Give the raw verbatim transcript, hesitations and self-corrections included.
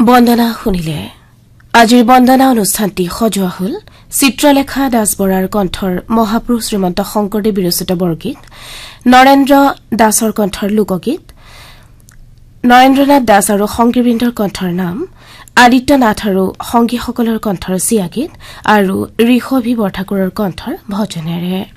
বন্দনা শুনিলে আজিৰ বন্দনা অনুষ্ঠানটি সজোৱা হল চিত্ৰলেখা দাস বৰাৰ কণ্ঠৰ মহাপুৰুষ শ্ৰীমন্ত শংকৰদেৱ বিৰচিত বৰগীত নৰেন্দ্ৰ দাসৰ কণ্ঠৰ লোকগীত নৰেন্দ্ৰনাথ দাস আৰু সংগীবৃন্দৰ কণ্ঠৰ নাম আদিত্যনাথ আৰু সংগীসকলৰ কণ্ঠৰ চিয়াগীত আৰু ঋষভি বৰঠাকুৰৰ কণ্ঠৰ ভজনেৰে